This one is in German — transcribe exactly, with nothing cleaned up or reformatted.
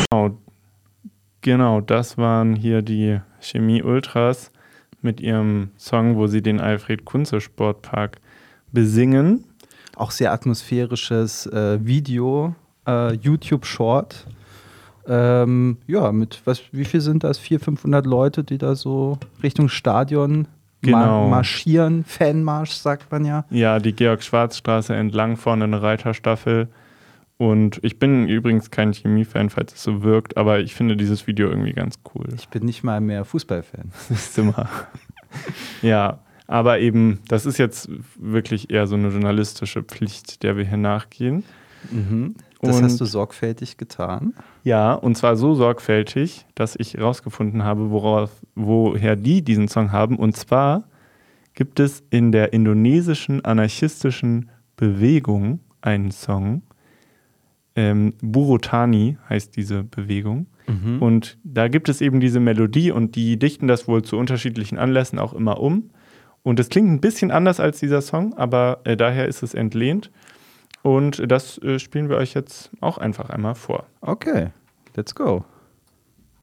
Genau, genau, das waren hier die Chemie Ultras mit ihrem Song, wo sie den Alfred-Kunze-Sportpark besingen. Auch sehr atmosphärisches äh, Video, äh, YouTube-Short. Ähm, ja, mit was, wie viel sind das? vierhundert, fünfhundert Leute, die da so Richtung Stadion Genau. ma- marschieren. Fanmarsch, sagt man ja. Ja, die Georg-Schwarz-Straße entlang, vorne eine Reiterstaffel. Und ich bin übrigens kein Chemie-Fan, falls es so wirkt, aber ich finde dieses Video irgendwie ganz cool. Ich bin nicht mal mehr Fußballfan. Das ist immer. Ja, aber eben, das ist jetzt wirklich eher so eine journalistische Pflicht, der wir hier nachgehen. Mhm. Das Und hast du sorgfältig getan. ja, und zwar so sorgfältig, dass ich rausgefunden habe, worauf, woher die diesen Song haben. Und zwar gibt es in der indonesischen anarchistischen Bewegung einen Song. Ähm, Buruh Tani heißt diese Bewegung. Mhm. Und da gibt es eben diese Melodie und die dichten das wohl zu unterschiedlichen Anlässen auch immer um. Und es klingt ein bisschen anders als dieser Song, aber äh, daher ist es entlehnt. Und das äh, spielen wir euch jetzt auch einfach einmal vor. Okay, let's go.